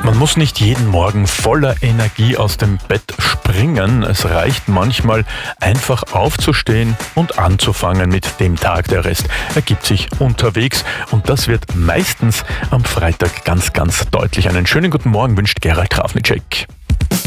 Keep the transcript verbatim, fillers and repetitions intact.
Man muss nicht jeden Morgen voller Energie aus dem Bett springen. Es reicht manchmal einfach aufzustehen und anzufangen mit dem Tag. Der Rest ergibt sich unterwegs und das wird meistens am Freitag ganz, ganz deutlich. Einen schönen guten Morgen wünscht Gerald Trafnicek.